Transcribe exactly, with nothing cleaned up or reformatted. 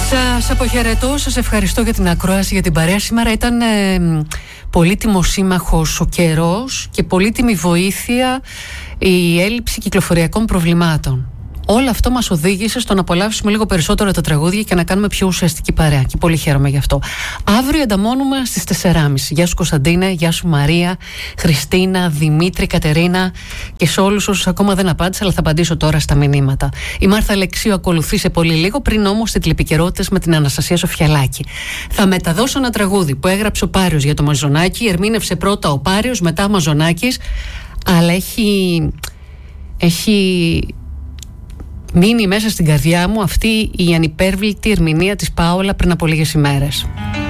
Σας αποχαιρετώ, σας ευχαριστώ για την ακρόαση, για την παρέα. Σήμερα ήταν ε, πολύτιμο σύμμαχος ο καιρός και πολύτιμη βοήθεια η έλλειψη κυκλοφοριακών προβλημάτων. Όλο αυτό μας οδήγησε στο να απολαύσουμε λίγο περισσότερο τα τραγούδια και να κάνουμε πιο ουσιαστική παρέα. Και πολύ χαίρομαι γι' αυτό. Αύριο ανταμώνουμε στις τέσσερις και μισή. Γεια σου Κωνσταντίνε, γεια σου Μαρία, Χριστίνα, Δημήτρη, Κατερίνα και σε όλους όσους ακόμα δεν απάντησα, αλλά θα απαντήσω τώρα στα μηνύματα. Η Μάρθα Αλεξίου ακολουθεί σε πολύ λίγο, πριν όμως οι τηλεπικαιρότητες με την Αναστασία Σοφιαλάκη. Θα μεταδώσω ένα τραγούδι που έγραψε ο Πάριος για το Μαζονάκι. Ερμήνευσε πρώτα ο Πάριος, μετά ο Μαζονάκης, αλλά έχει. έχει μείνει μέσα στην καρδιά μου αυτή η ανυπέρβλητη ερμηνεία της Πάολα πριν από λίγες ημέρες.